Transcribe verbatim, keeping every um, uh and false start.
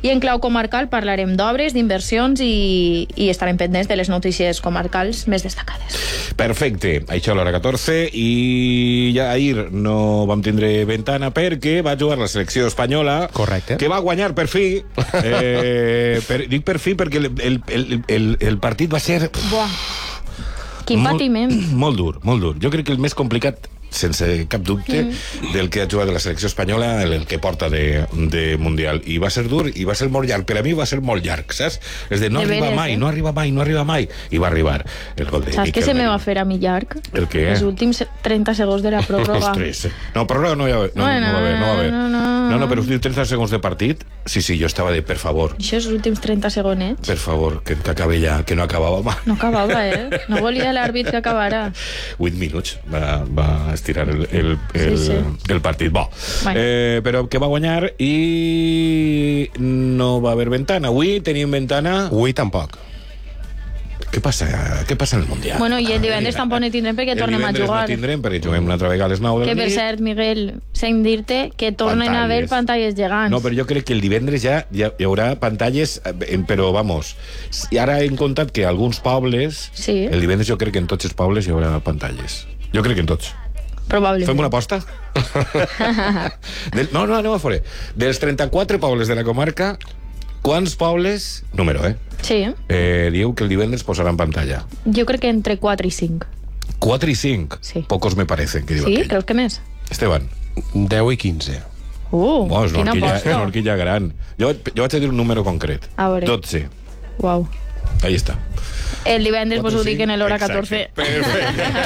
I en clau comarcal parlarem d'obres, d'inversions i, i estarem pendents de les notícies comarcals més destacades. Perfecte, això a l'hora catorze, i ja ahir no vam tindre ventana perquè va jugar la selecció espanyola. Correcte. Que va guanyar per fi. Eh, per, dic per fi perquè el, el, el, el, el partit va ser... Buah, quin molt, patiment. Molt dur, molt dur. Jo crec que el més complicat, sense cap dubte, mm. del que ha jugat la selecció espanyola, el, el que porta de, de Mundial. I va ser dur, i va ser molt llarg. Per a mi va ser molt llarg, saps? És de no de arriba veres, mai, eh? no arriba mai, no arriba mai. I va arribar el gol de Saps què se me Merino. va fer a mi llarg? El què? Els últims trenta segons de la pròrroga. Ostres. No, pròrroga no hi ha... No, no, no, va haver, no va haver. No, no, no, no, però els trenta segons de partit, sí, sí, jo estava de, per favor, Això és els últims trenta segonets. per favor, que, que acabi ja, que no acabava mai. No acabava, eh? No volia l'àrbit que acabara. vuit minuts va, va estirar el, el, el, Sí, sí. el partit. Bo. Bueno. Eh, però que va guanyar i no va haver ventana. Avui tenim ventana... Avui tampoc. Què passa? Què passa en el Mundial? Bueno, i el divendres tampoc ne tindrem perquè tornem a El divendres jugar. no tindrem perquè juguem una altra vegada a les nou del Que, per nit. cert, Miguel, sem dir-te que tornen a haver pantalles gegants. No, però jo crec que el divendres ja, ja hi haurà pantalles, eh, però, vamos, i ara hem comptat que alguns pobles, Sí. el divendres jo crec que en tots els pobles hi haurà pantalles. Jo crec que en tots. Probablement. Fem una aposta? Del, no, no, anem a fora. Dels trenta-quatre pobles de la comarca, quants pobles, número, eh? Sí, eh dieu que el divendres posaran pantalla? jo crec que entre quatre i cinc. quatre i cinc? Sí. Pocos me parecen, que diu Sí? aquell. Creus que més? Esteban. deu i quinze. Uh, Oh, és una quina horquilla, és una aposta. horquilla gran. Jo, jo vaig a dir un número concret. A veure. dotze. Uau. Ahí està. El divendres vos ho dic en l'hora Exacte. catorze. Perfecte.